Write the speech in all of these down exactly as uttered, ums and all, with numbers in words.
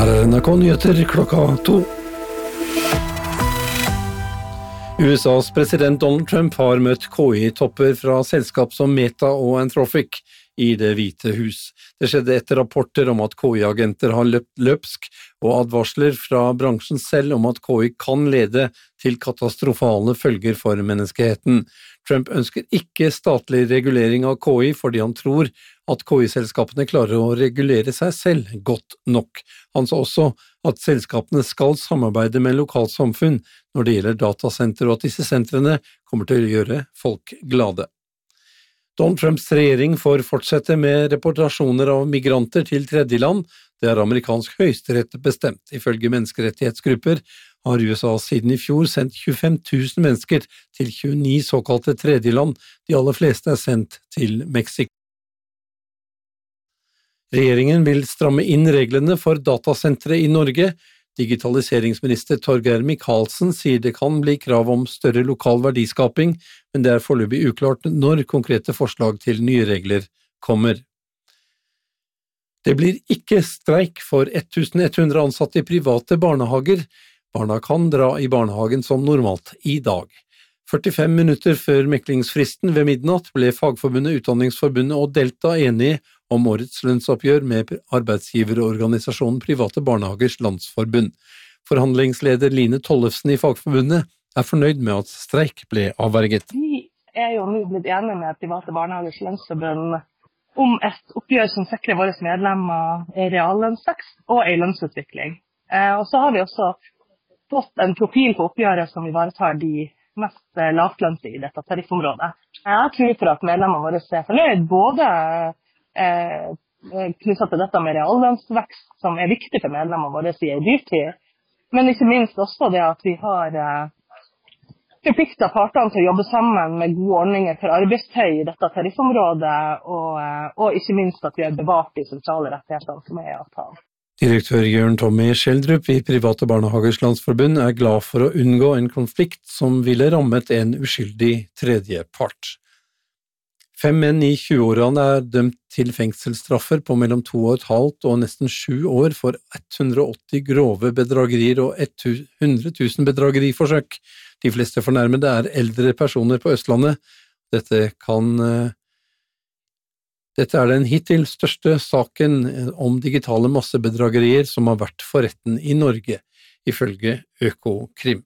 Her er N R K Nyheter klokka to. U S A's president Donald Trump har møtt K I-topper fra selskap som Meta og Anthropic i Det hvite hus. Det skjedde etter rapporter om at K I-agenter har løpt løpsk, og advarsler fra bransjen selv om at K I kan lede til katastrofale følger for menneskeheten. Trump ønsker ikke statlig regulering av K I fordi han tror at K I-selskapene klarer å regulere seg selv godt nok. Han sa også at selskapene skal samarbeide med lokalsamfunn når det gjelder datasenter, og at disse sentrene kommer til å gjøre folk glade. Donald Trumps regjering får fortsette med reportasjoner av migranter til tredjeland. Det er amerikansk høyesterett bestemt. Ifølge menneskerettighetsgrupper har U S A siden i fjor sendt tjuefem tusen mennesker til tjueni såkalte tredjeland. De aller fleste er sendt til Mexico. Regjeringen vil stramme inn reglene for datasentre i Norge. Digitaliseringsminister Torgeir Micaelsen sier det kan bli krav om større lokal verdiskaping, men det er foreløpig uklart når konkrete forslag til nye regler kommer. Det blir ikke streik for tusen ett hundre ansatte i private barnehager. Barna kan dra i barnehagen som normalt i dag. førtifem minutter før meklingsfristen ved midnatt ble Fagforbundet, Utdanningsforbundet og Delta enige om årets lønnsoppgjør med arbeidsgiverorganisasjonen Private Barnehagers Landsforbund. Forhandlingsleder Line Tollefsen i Fagforbundet er fornøyd med at streik ble avverget. Vi er jo nå blitt enige med Private Barnehagers Landsforbund om et oppgjør som sikrer våre medlemmer en reallønnsvekst og en lønnsutvikling. Eh, og så har vi også fått en profil på oppgjøret som ivaretar de mest lavtlønte i dette tariffområdet. Jeg tror for at medlemmene våre er fornøyd, både eh, knyttet til dette med reallønnsvekst, som er viktig for medlemmene våre i en dyrtid, men ikke minst også det at vi har eh, forpliktet partene til å jobbe sammen med gode ordninger for arbeidstøy i dette tariffområdet, og, eh, og ikke minst at vi har bevart de sentrale rettighetene som er i avtalen. Direktør Jørn Tommy Schjelderup i Private Barnehagers Landsforbund er glad for å unngå en konflikt som ville rammet en uskyldig tredjepart. Fem menn i tjueårene er dømt til fengselsstraffer på mellom to og et halvt og nesten sju år for hundre og åtti grove bedragerier og hundre tusen bedrageriforsøk. De fleste fornærmede er eldre personer på Østlandet. Dette kan Dette er den hittil største saken om digitale massebedragerier som har vært for retten i Norge, ifølge Økokrim.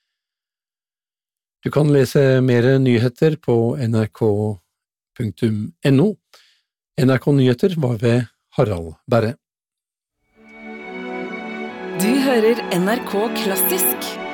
Du kan lese mer nyheter på n r k punktum n o. N R K Nyheter var ved Harald Berre. Du hører N R K Klassisk.